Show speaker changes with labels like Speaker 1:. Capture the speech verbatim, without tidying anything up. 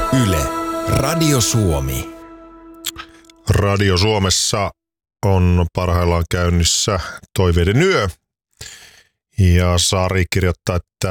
Speaker 1: Yle, Radio Suomi.
Speaker 2: Radio Suomessa on parhaillaan käynnissä Toiveiden yö. Ja Sari kirjoittaa, että